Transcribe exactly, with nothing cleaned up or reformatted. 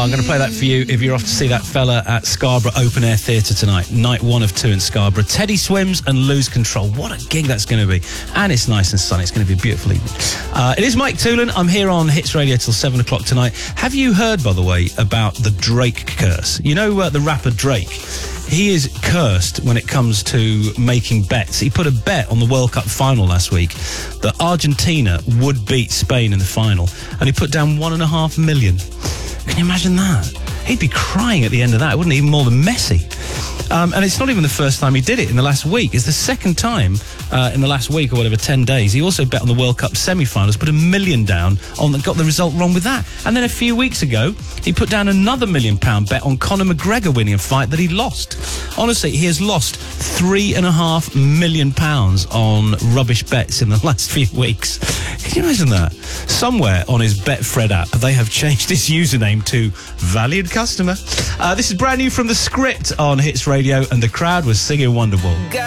I'm going to play that for you if you're off to see that fella at Scarborough Open Air Theatre tonight. Night one of two in Scarborough. Teddy Swims and Lose Control. What a gig that's going to be. And it's nice and sunny. It's going to be a beautiful evening. Uh, it is Mike Toolan. I'm here on Hits Radio till seven o'clock tonight. Have you heard, by the way, about the Drake curse? You know uh, the rapper Drake? He is cursed when it comes to making bets. He put a bet on the World Cup final last week that Argentina would beat Spain in the final, and he put down one and a half million. Can you imagine that? He'd be crying at the end of that, wouldn't he? Even more than Messi. Um, and it's not even the first time he did it in the last week. It's the second time uh, in the last week or whatever, ten days. He also bet on the World Cup semi-finals, put a million down on got the result wrong with that. And then a few weeks ago, he put down another million pound bet on Conor McGregor winning a fight that he lost. Honestly, he has lost three and a half million pounds on rubbish bets in the last few weeks. Can you imagine that? Somewhere on his Betfred app, they have changed his username to Valued Customer. Uh, this is brand new from The Script on Hits Radio, and the crowd was singing Wonderwall.